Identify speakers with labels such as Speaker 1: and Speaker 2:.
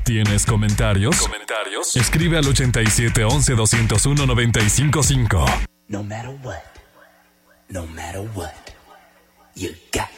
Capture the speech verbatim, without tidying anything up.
Speaker 1: ¿Tienes comentarios?
Speaker 2: ¿Comentarios?
Speaker 1: Escribe al ochenta y siete once doscientos uno noventa y cinco cinco.
Speaker 3: No matter what, no matter what, you got